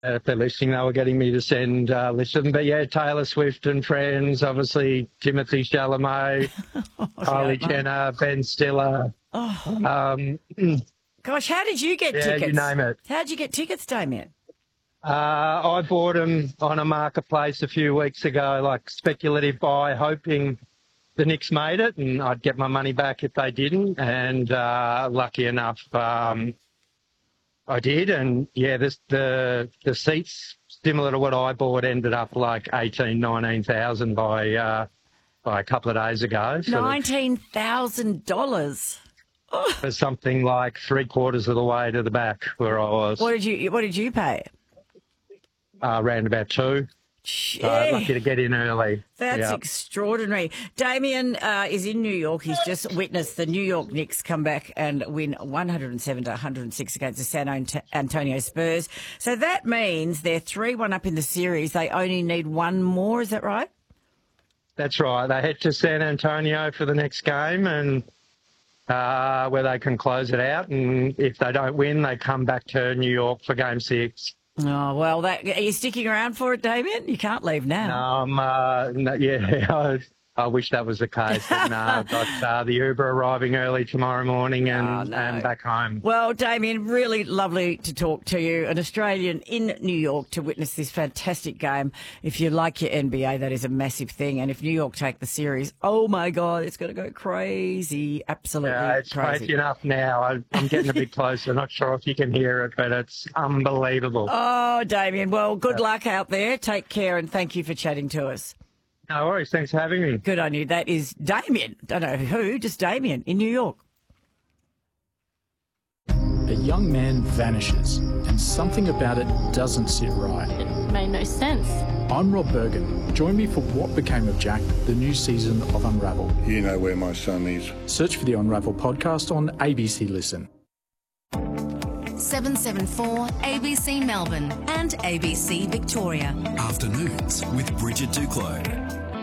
if they're listening, they were getting me to send listen. But yeah, Taylor Swift and friends, obviously Timothy Chalamet, Kylie Jenner, Ben Stiller. Oh. Gosh, how did you get tickets? Yeah, you name it. How did you get tickets, Damien? I bought them on a marketplace a few weeks ago, like speculative buy, hoping the Knicks made it and I'd get my money back if they didn't. And lucky enough, I did. And yeah, the seats, similar to what I bought, ended up like 19,000 by a couple of days ago. $19,000. For something like 3/4 of the way to the back where I was. What did you pay? Around about 2. Lucky to get in early. That's extraordinary. Damien is in New York. He's just witnessed the New York Knicks come back and win 107-106 against the San Antonio Spurs. So that means they're 3-1 up in the series. They only need one more. Is that right? That's right. They head to San Antonio for the next game and where they can close it out. And if they don't win, they come back to New York for Game 6. Oh, well, are you sticking around for it, Damien? You can't leave now. No, I wish that was the case. But I've got the Uber arriving early tomorrow morning and back home. Well, Damien, really lovely to talk to you, an Australian in New York, to witness this fantastic game. If you like your NBA, that is a massive thing. And if New York take the series, oh, my God, it's going to go crazy, absolutely it's crazy enough now. I'm getting a bit closer. Not sure if you can hear it, but it's unbelievable. Oh, Damien, well, good luck out there. Take care and thank you for chatting to us. No worries. Thanks for having me. Good on you. That is Damien. Don't know who, just Damien in New York. A young man vanishes and something about it doesn't sit right. It made no sense. I'm Rob Bergen. Join me for What Became of Jack, the new season of Unravel. You know where my son is. Search for the Unravel podcast on ABC Listen. 774 ABC Melbourne and ABC Victoria. Afternoons with Bridget Duclos.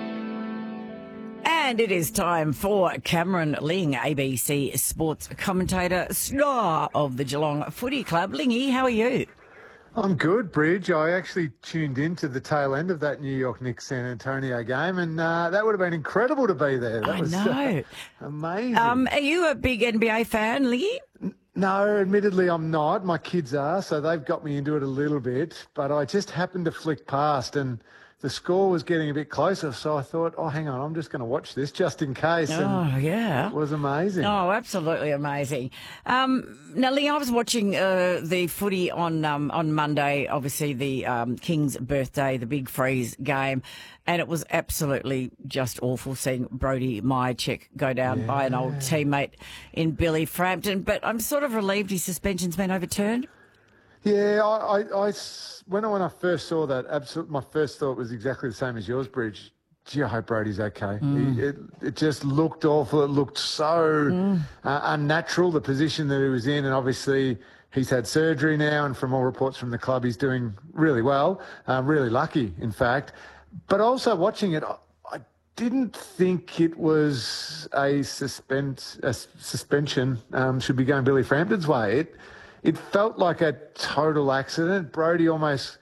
And it is time for Cameron Ling, ABC sports commentator, star of the Geelong Footy Club. Lingy, how are you? I'm good, Bridge. I actually tuned into the tail end of that New York Knicks San Antonio game, and that would have been incredible to be there. That was amazing. Are you a big NBA fan, Lingy? No, admittedly I'm not. My kids are, so they've got me into it a little bit. But I just happened to flick past and the score was getting a bit closer, so I thought, oh, hang on, I'm just going to watch this just in case. It was amazing. Oh, absolutely amazing. Now, Lee, I was watching the footy on Monday, obviously the King's birthday, the big freeze game, and it was absolutely just awful seeing Brody Myercheck go down by an old teammate in Billy Frampton. But I'm sort of relieved his suspension's been overturned. Yeah, when I first saw that, my first thought was exactly the same as yours, Bridge. Gee, I hope Brody's okay. It just looked awful. It looked so unnatural, the position that he was in. And obviously he's had surgery now. And from all reports from the club, he's doing really well, really lucky, in fact. But also watching it, I didn't think it was a suspension should be going Billy Frampton's way. It felt like a total accident. Brody almost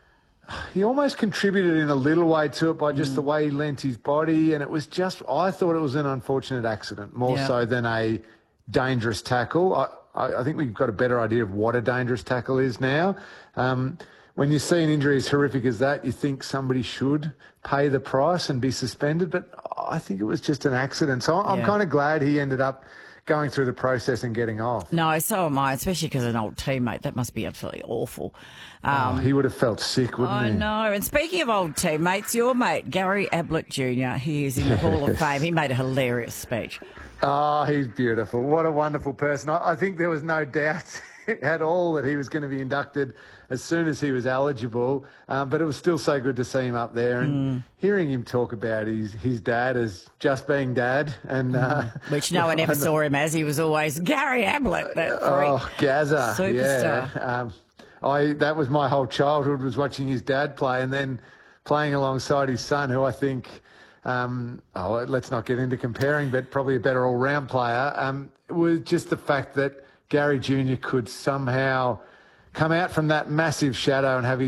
contributed in a little way to it by just the way he lent his body. And it was I thought it was an unfortunate accident, more so than a dangerous tackle. I think we've got a better idea of what a dangerous tackle is now. When you see an injury as horrific as that, you think somebody should pay the price and be suspended. But I think it was just an accident. So I'm kind of glad he ended up going through the process and getting off. No, so am I, especially because an old teammate. That must be absolutely awful. He would have felt sick, wouldn't he? I know. And speaking of old teammates, your mate, Gary Ablett Jr., he is in the Hall of Fame. He made a hilarious speech. Oh, he's beautiful. What a wonderful person. I think there was no doubt at all that he was going to be inducted as soon as he was eligible, but it was still so good to see him up there and hearing him talk about his dad as just being dad. And which no one ever saw him as. He was always Gary Ablett, that freak. Gazza. Superstar. Yeah. That was my whole childhood, was watching his dad play and then playing alongside his son, who I think, let's not get into comparing, but probably a better all-round player. It was just the fact that Gary Jr. could somehow come out from that massive shadow and have his